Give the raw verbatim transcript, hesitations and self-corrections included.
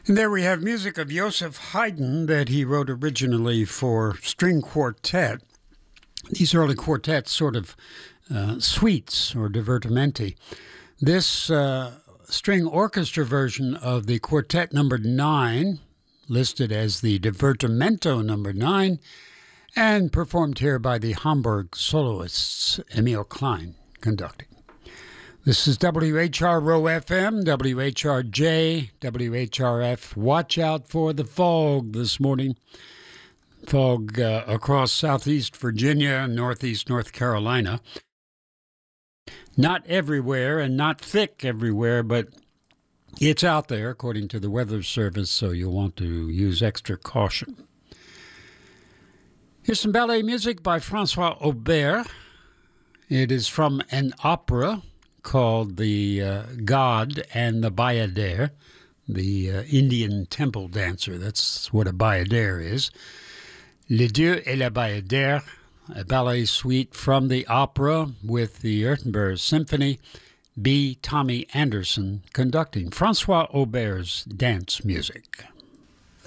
And there we have music of Joseph Haydn that he wrote originally for string quartet. These early quartets, sort of uh, suites or divertimenti. This uh, string orchestra version of the quartet number nine, listed as the Divertimento number nine, and performed here by the Hamburg soloists, Emil Klein conducting. This is W H R Row F M, W H R J, W H R F. Watch out for the fog this morning. Fog uh, across southeast Virginia and northeast North Carolina. Not everywhere and not thick everywhere, but it's out there according to the Weather Service, so you'll want to use extra caution. Here's some ballet music by François Aubert. It is from an opera called The uh, God and the Bayadere, the uh, Indian temple dancer. That's what a bayadere is. Le Dieu et la Bayadere, a ballet suite from the opera with the Ertenberg Symphony. B. Tommy Anderson conducting. François Aubert's dance music.